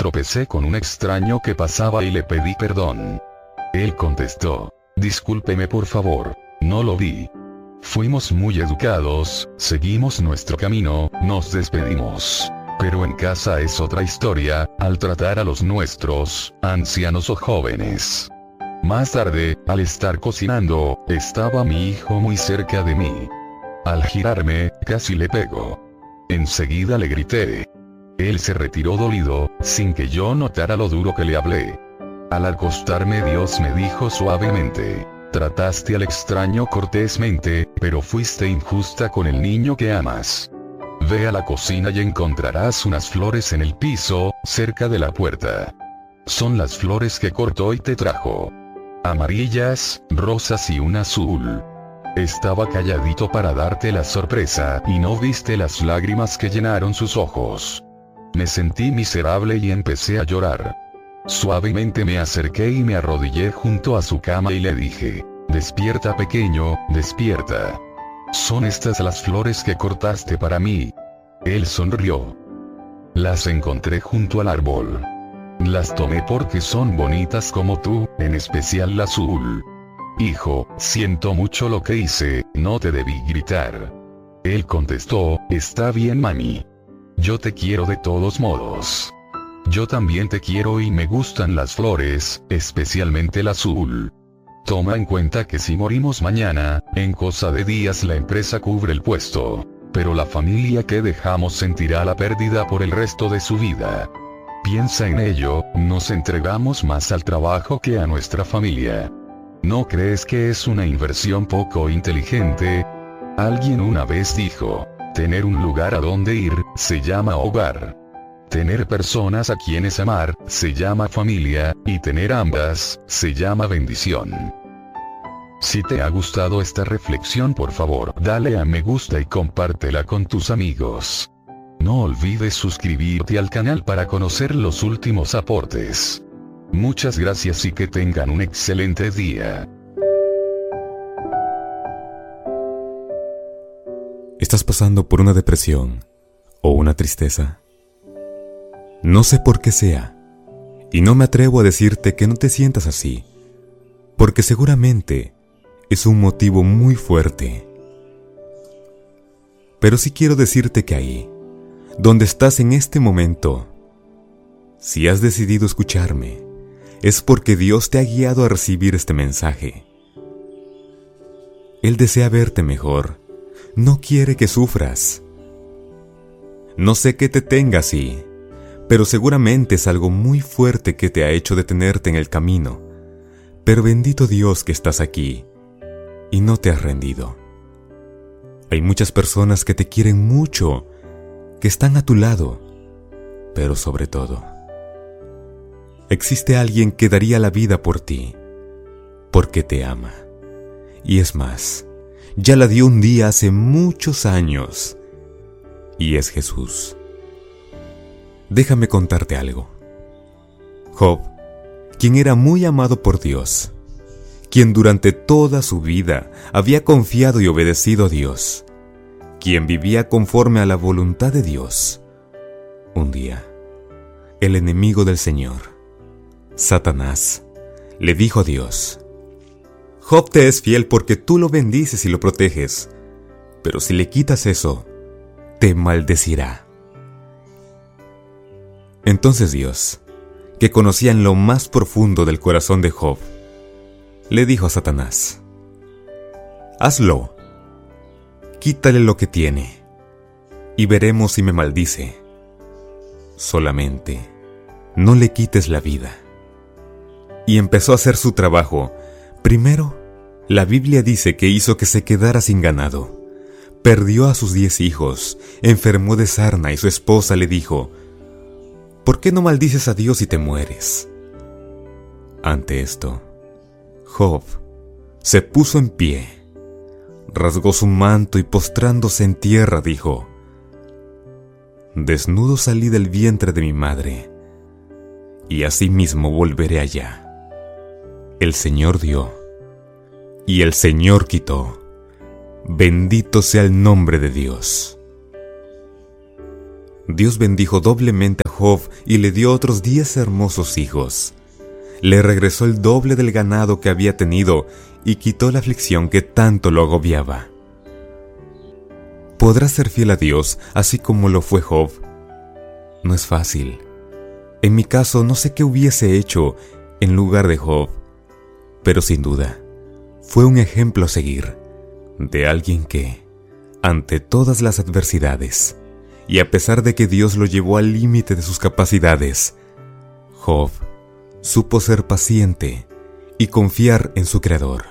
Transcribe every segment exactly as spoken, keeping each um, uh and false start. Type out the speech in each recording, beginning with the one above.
tropecé con un extraño que pasaba y le pedí perdón. Él contestó: discúlpeme por favor, no lo vi. Fuimos muy educados, seguimos nuestro camino, nos despedimos. Pero en casa es otra historia, al tratar a los nuestros, ancianos o jóvenes. Más tarde, al estar cocinando, estaba mi hijo muy cerca de mí. Al girarme, casi le pego. Enseguida le grité. Él se retiró dolido, sin que yo notara lo duro que le hablé. Al acostarme, Dios me dijo suavemente: trataste al extraño cortésmente, pero fuiste injusta con el niño que amas. Ve a la cocina y encontrarás unas flores en el piso, cerca de la puerta. Son las flores que cortó y te trajo. Amarillas, rosas y una azul. Estaba calladito para darte la sorpresa, y no viste las lágrimas que llenaron sus ojos. Me sentí miserable y empecé a llorar. Suavemente me acerqué y me arrodillé junto a su cama y le dije: despierta, pequeño, despierta. Son estas las flores que cortaste para mí. Él sonrió. Las encontré junto al árbol. Las tomé porque son bonitas como tú, en especial la azul. Hijo, siento mucho lo que hice, no te debí gritar. Él contestó: está bien, mami. Yo te quiero de todos modos. Yo también te quiero y me gustan las flores, especialmente la azul. Toma en cuenta que si morimos mañana, en cosa de días la empresa cubre el puesto. Pero la familia que dejamos sentirá la pérdida por el resto de su vida. Piensa en ello, nos entregamos más al trabajo que a nuestra familia. ¿No crees que es una inversión poco inteligente? Alguien una vez dijo: tener un lugar a donde ir, se llama hogar. Tener personas a quienes amar, se llama familia, y tener ambas, se llama bendición. Si te ha gustado esta reflexión, por favor, dale a me gusta y compártela con tus amigos. No olvides suscribirte al canal para conocer los últimos aportes. Muchas gracias y que tengan un excelente día. ¿Estás pasando por una depresión o una tristeza? No sé por qué sea, y no me atrevo a decirte que no te sientas así, porque seguramente es un motivo muy fuerte. Pero sí quiero decirte que ahí, donde estás en este momento, si has decidido escucharme, es porque Dios te ha guiado a recibir este mensaje. Él desea verte mejor, no quiere que sufras. No sé qué te tenga así, pero seguramente es algo muy fuerte que te ha hecho detenerte en el camino. Pero bendito Dios que estás aquí y no te has rendido. Hay muchas personas que te quieren mucho, que están a tu lado, pero sobre todo, existe alguien que daría la vida por ti, porque te ama. Y es más, ya la dio un día hace muchos años, y es Jesús. Déjame contarte algo. Job, quien era muy amado por Dios, quien durante toda su vida había confiado y obedecido a Dios, quien vivía conforme a la voluntad de Dios, un día, el enemigo del Señor, Satanás, le dijo a Dios: Job te es fiel porque tú lo bendices y lo proteges, pero si le quitas eso, te maldecirá. Entonces Dios, que conocía en lo más profundo del corazón de Job, le dijo a Satanás: hazlo, quítale lo que tiene, y veremos si me maldice. Solamente, no le quites la vida. Y empezó a hacer su trabajo. Primero, la Biblia dice que hizo que se quedara sin ganado. Perdió a sus diez hijos, enfermó de sarna y su esposa le dijo: ¿por qué no maldices a Dios y te mueres? Ante esto, Job se puso en pie, rasgó su manto y postrándose en tierra dijo: desnudo salí del vientre de mi madre, y asimismo volveré allá. El Señor dio, y el Señor quitó. Bendito sea el nombre de Dios. Dios bendijo doblemente a Job y le dio otros diez hermosos hijos. Le regresó el doble del ganado que había tenido y quitó la aflicción que tanto lo agobiaba. ¿Podrás ser fiel a Dios así como lo fue Job? No es fácil. En mi caso, no sé qué hubiese hecho en lugar de Job, pero sin duda, fue un ejemplo a seguir de alguien que, ante todas las adversidades, y a pesar de que Dios lo llevó al límite de sus capacidades, Job supo ser paciente y confiar en su Creador.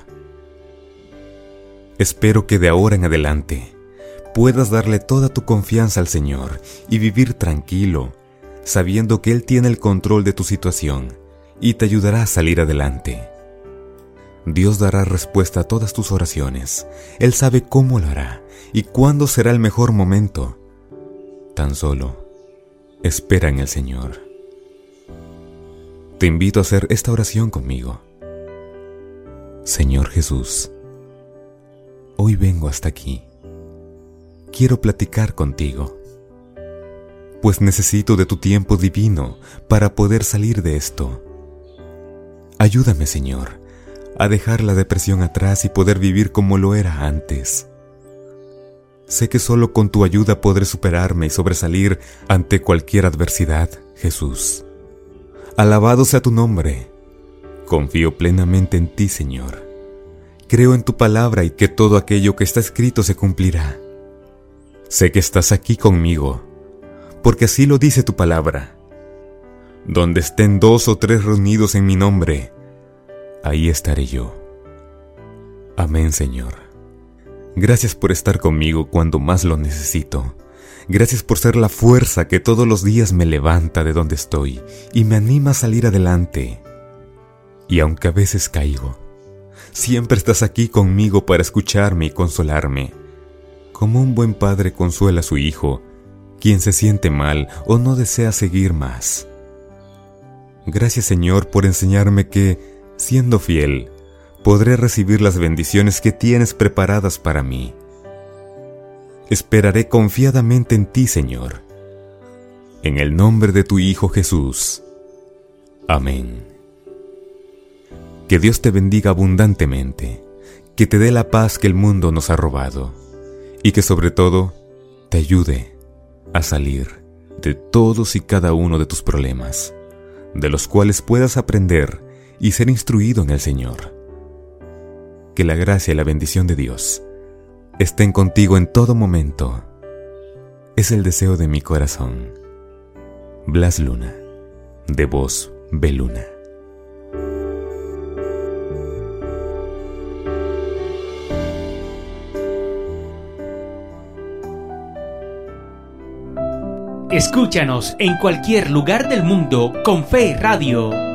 Espero que de ahora en adelante puedas darle toda tu confianza al Señor y vivir tranquilo, sabiendo que Él tiene el control de tu situación y te ayudará a salir adelante. Dios dará respuesta a todas tus oraciones. Él sabe cómo lo hará y cuándo será el mejor momento. Tan solo espera en el Señor. Te invito a hacer esta oración conmigo. Señor Jesús, hoy vengo hasta aquí. Quiero platicar contigo, pues necesito de tu tiempo divino para poder salir de esto. Ayúdame, Señor, a dejar la depresión atrás y poder vivir como lo era antes. Sé que solo con tu ayuda podré superarme y sobresalir ante cualquier adversidad, Jesús. Alabado sea tu nombre. Confío plenamente en ti, Señor. Creo en tu palabra y que todo aquello que está escrito se cumplirá. Sé que estás aquí conmigo, porque así lo dice tu palabra. Donde estén dos o tres reunidos en mi nombre, ahí estaré yo. Amén, Señor. Gracias por estar conmigo cuando más lo necesito. Gracias por ser la fuerza que todos los días me levanta de donde estoy y me anima a salir adelante. Y aunque a veces caigo, siempre estás aquí conmigo para escucharme y consolarme, como un buen padre consuela a su hijo, quien se siente mal o no desea seguir más. Gracias, Señor, por enseñarme que, siendo fiel, podré recibir las bendiciones que tienes preparadas para mí. Esperaré confiadamente en ti, Señor. En el nombre de tu Hijo Jesús. Amén. Que Dios te bendiga abundantemente, que te dé la paz que el mundo nos ha robado, y que sobre todo te ayude a salir de todos y cada uno de tus problemas, de los cuales puedas aprender y ser instruido en el Señor. Que la gracia y la bendición de Dios estén contigo en todo momento. Es el deseo de mi corazón. Blas Luna, de Voz Beluna. Escúchanos en cualquier lugar del mundo con Fe Radio.